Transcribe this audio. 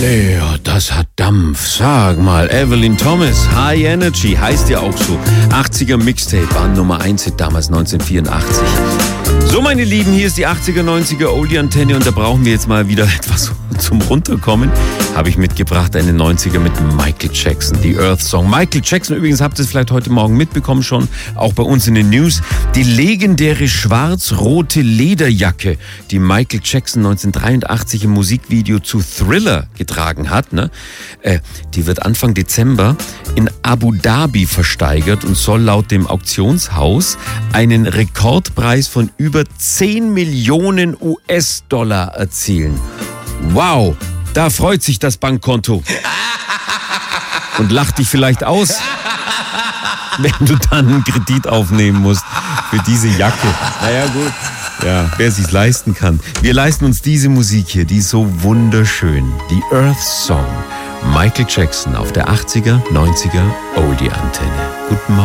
Ja, das hat Dampf. Sag mal, Evelyn Thomas, High Energy, heißt ja auch so. 80er Mixtape, war Nummer 1 Hit damals 1984. So, meine Lieben, hier ist die 80er, 90er Oldie-Antenne und da brauchen wir jetzt mal wieder etwas zum Runterkommen. Habe ich mitgebracht, eine 90er mit Michael Jackson, die Earth Song. Michael Jackson, übrigens habt ihr es vielleicht heute Morgen mitbekommen schon, auch bei uns in den News. Die legendäre schwarz-rote Lederjacke, die Michael Jackson 1983 im Musikvideo zu Thriller getragen hat, ne? Die wird Anfang Dezember in Abu Dhabi versteigert und soll laut dem Auktionshaus einen Rekordpreis von über 10 Millionen US-Dollar erzielen. Wow, da freut sich das Bankkonto. Und lacht dich vielleicht aus, wenn du dann einen Kredit aufnehmen musst für diese Jacke. Naja, gut. Ja, wer sich's leisten kann. Wir leisten uns diese Musik hier, die ist so wunderschön. Die Earth Song. Michael Jackson auf der 80er, 90er Oldie-Antenne. Guten Morgen.